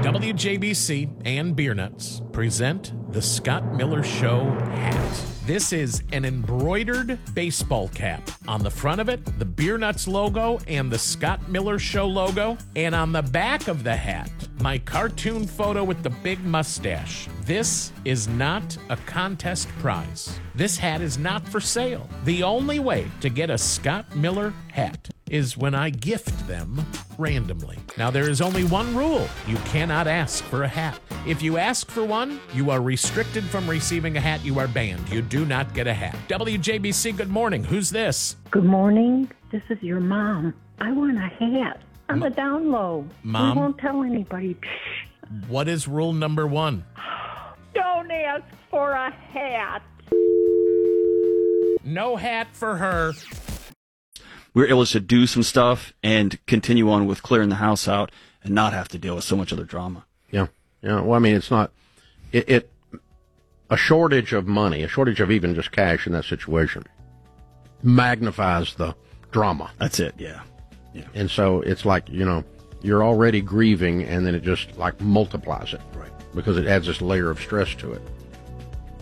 WJBC and Beer Nuts present the Scott Miller Show hat. This is an embroidered baseball cap. On the front of it, the Beer Nuts logo and the Scott Miller Show logo. And on the back of the hat, my cartoon photo with the big mustache. This is not a contest prize. This hat is not for sale. The only way to get a Scott Miller hat is when I gift them randomly. Now, there is only one rule. You cannot ask for a hat. If you ask for one, you are restricted from receiving a hat. You are banned. You do not get a hat. WJBC, good morning. Who's this? Good morning. This is your mom. I want a hat. I'm a down low. Mom? We won't tell anybody. What is rule number one? Don't ask for a hat. No hat for her. We were able to do some stuff and continue on with clearing the house out and not have to deal with so much other drama. Yeah. Well, I mean, it's not a shortage of money, a shortage of even just cash in that situation magnifies the drama. That's it. Yeah. And so it's like, you're already grieving and then it just like multiplies it. Right. Because it adds this layer of stress to it.